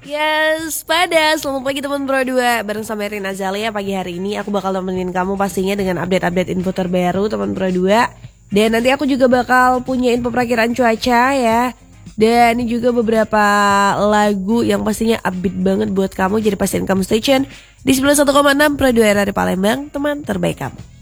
Yes, selamat pagi teman Pro 2. Bareng sama Rina Zalia pagi hari ini aku bakal nemenin kamu pastinya dengan update-update info terbaru teman Pro 2. Dan nanti aku juga bakal punya info perakiran cuaca ya. Dan ini juga beberapa lagu yang pastinya upbeat banget buat kamu. Jadi pastiin kamu stay tune di 91,6 Pro 2 RRI Palembang, teman terbaik kamu.